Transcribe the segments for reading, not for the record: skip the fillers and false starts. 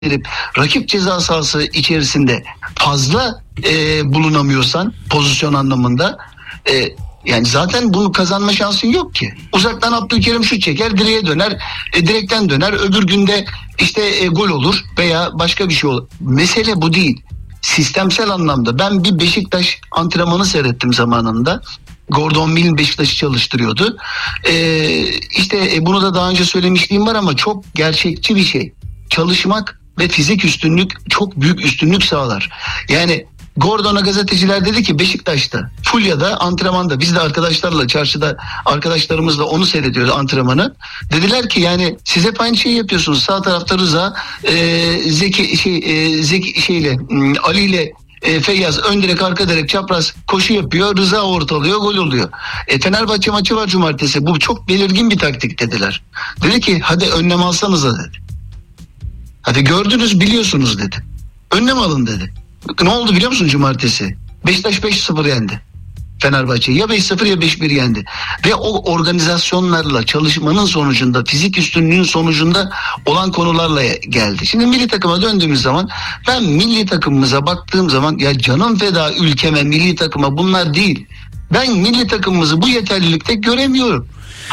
verip rakip ceza sahası içerisinde fazla bulunamıyorsan pozisyon anlamında yani zaten bunu kazanma şansın yok ki. Uzaktan Abdülkerim şut çeker, direğe döner, direkten döner. Öbür günde işte gol olur veya başka bir şey olur. Mesele bu değil. Sistemsel anlamda ben bir Beşiktaş antrenmanı seyrettim zamanında. Gordon Milne Beşiktaş'ı çalıştırıyordu. İşte bunu da daha önce söylemişliğim var ama çok gerçekçi bir şey. Çalışmak ve fizik üstünlük çok büyük üstünlük sağlar. Yani Gordon'a gazeteciler dedi ki Beşiktaş'ta, Fulya'da, antrenmanda, biz de arkadaşlarla, çarşıda arkadaşlarımızla onu seyrediyoruz antrenmanı. Dediler ki yani siz hep aynı şeyi yapıyorsunuz. Sağ tarafta Rıza, Ali ile Feyyaz ön direk arka direk çapraz koşu yapıyor. Rıza ortalıyor, gol oluyor. Fenerbahçe maçı var cumartesi. Bu çok belirgin bir taktik dediler. Dedi ki hadi önlem alsanıza dedi. Hadi gördünüz biliyorsunuz dedi. Önlem alın dedi. Ne oldu biliyor musun cumartesi? Beşiktaş 5-0 yendi Fenerbahçe. Ya 5-0 ya 5-1 yendi. Ve o organizasyonlarla çalışmanın sonucunda, fizik üstünlüğün sonucunda olan konularla geldi. Şimdi milli takıma döndüğümüz zaman ben milli takımımıza baktığım zaman ya canım feda ülkeme, milli takıma bunlar değil. Ben milli takımımızı bu yeterlilikte göremiyorum.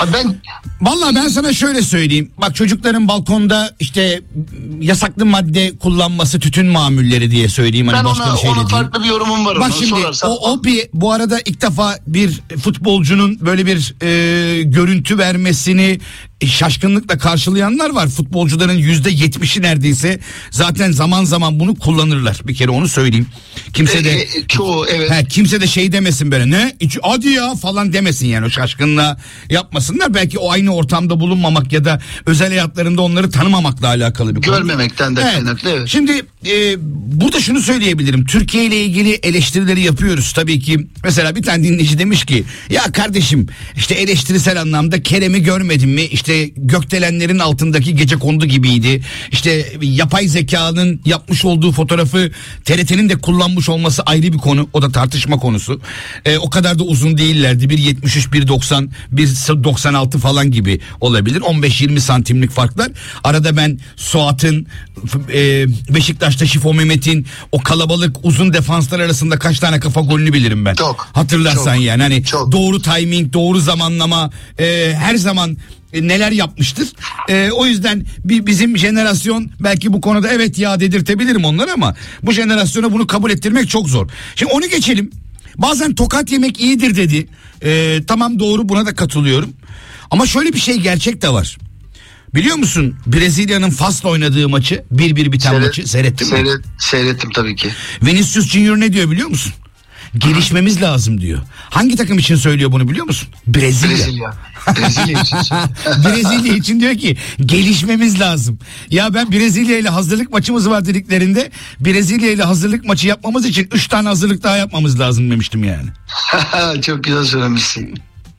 Vallahi ben sana şöyle söyleyeyim. Bak çocukların balkonda işte yasaklı madde kullanması, tütün mamulleri diye söyleyeyim. Hani ben ona farklı bir yorumum var. Bak şimdi bu arada ilk defa bir futbolcunun böyle bir görüntü vermesini şaşkınlıkla karşılayanlar var. Futbolcuların %70'i neredeyse zaten zaman zaman bunu kullanırlar. Bir kere onu söyleyeyim. Kimse de çoğu evet. Kimse de şey demesin böyle ne hadi ya falan demesin yani, o şaşkınlığa yapmasınlar. Belki o aynı ortamda bulunmamak ya da özel hayatlarında onları tanımamakla alakalı bir konu. Görmemekten de kaynaklı. Evet. Şimdi burada şunu söyleyebilirim. Türkiye ile ilgili eleştirileri yapıyoruz. Tabii ki mesela bir tane dinleyici demiş ki ya kardeşim işte eleştirisel anlamda Kerem'i görmedin mi? İşte gökdelenlerin altındaki gecekondu gibiydi. İşte yapay zekanın yapmış olduğu fotoğrafı TRT'nin de kullanmış olması ayrı bir konu. O da tartışma konusu. O kadar da uzun değillerdi. 1.73, 1.90, 1.96 falan gibi olabilir. 15-20 santimlik farklar. Arada ben Suat'ın, Beşiktaş'ta Şifo Mehmet'in o kalabalık uzun defanslar arasında kaç tane kafa golünü bilirim ben. Çok. Hatırlarsan çok, yani hani çok. Doğru timing, doğru zamanlama, her zaman neler yapmıştır. O yüzden bizim jenerasyon belki bu konuda evet ya dedirtebilirim onları ama bu jenerasyona bunu kabul ettirmek çok zor. Şimdi onu geçelim. Bazen tokat yemek iyidir dedi. Tamam, doğru, buna da katılıyorum. Ama şöyle bir şey gerçek de var. Biliyor musun Brezilya'nın Fas'la oynadığı maçı, 1-1 biten maçı seyrettin mi? Seyrettim tabii ki. Vinicius Junior ne diyor biliyor musun? Gelişmemiz lazım diyor. Hangi takım için söylüyor bunu biliyor musun? Brezilya. Brezilya için. Brezilya için diyor ki gelişmemiz lazım. Ya ben Brezilya ile hazırlık maçımız var dediklerinde Brezilya ile hazırlık maçı yapmamız için 3 tane hazırlık daha yapmamız lazım demiştim yani. Çok güzel söylemişsin.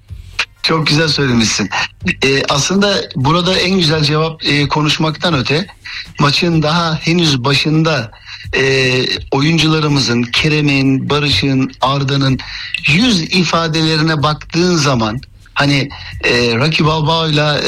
Çok güzel söylemişsin. Aslında burada en güzel cevap konuşmaktan öte maçın daha henüz başında oyuncularımızın, Kerem'in, Barış'ın, Arda'nın yüz ifadelerine baktığın zaman hani Rocky Balboa'yla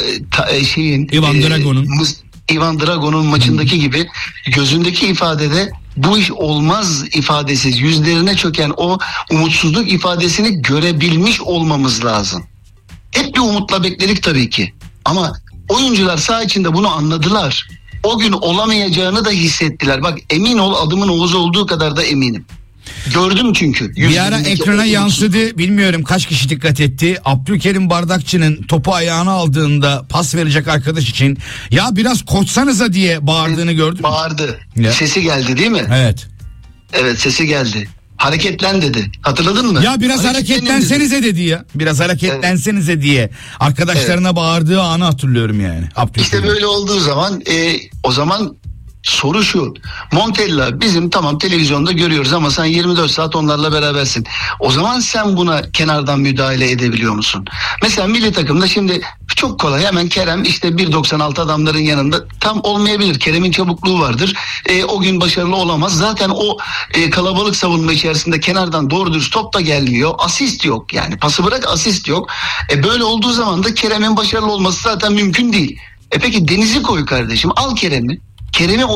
Ivan Drago'nun maçındaki gibi gözündeki ifadede bu iş olmaz ifadesi, yüzlerine çöken o umutsuzluk ifadesini görebilmiş olmamız lazım. Hep bir umutla bekledik tabii ki. Ama oyuncular saha içinde bunu anladılar. O gün olamayacağını da hissettiler. Bak emin ol, adımın Oğuz olduğu kadar da eminim. Gördüm çünkü. Bir ara ekrana yansıdı. Bilmiyorum kaç kişi dikkat etti. Abdülkerim Bardakçı'nın topu ayağına aldığında pas verecek arkadaş için ya biraz koşsanıza diye bağırdığını gördün mü? Bağırdı. Ya. Sesi geldi değil mi? Evet. Evet, sesi geldi. Hareketlen dedi. Hatırladın mı? Ya biraz hareketlensenize dedi ya. Biraz hareketlensenize evet. diye. Arkadaşlarına bağırdığı anı hatırlıyorum yani. Abdülkerim. İşte böyle olduğu zaman o zaman soru şu. Montella bizim tamam televizyonda görüyoruz ama sen 24 saat onlarla berabersin. O zaman sen buna kenardan müdahale edebiliyor musun? Mesela milli takımda şimdi çok kolay, hemen Kerem işte 1.96 adamların yanında tam olmayabilir. Kerem'in çabukluğu vardır. O gün başarılı olamaz. Zaten o kalabalık savunma içerisinde kenardan doğru dürüst top da gelmiyor. Asist yok yani. Pası bırak, asist yok. Böyle olduğu zaman da Kerem'in başarılı olması zaten mümkün değil. Peki Deniz'i koy kardeşim. Al Kerem'i. Kerem'i